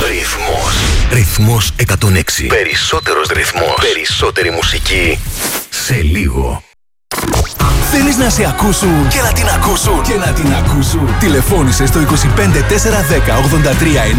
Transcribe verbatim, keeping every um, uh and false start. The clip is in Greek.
Ρυθμός. Ρυθμός εκατόν έξι. Περισσότερος ρυθμός. Περισσότερη μουσική. Σε λίγο. Θέλεις να σε ακούσουν και να την ακούσουν και να την ακούσουν. Τηλεφώνησε στο είκοσι πέντε τετρακόσια δέκα ογδόντα τρία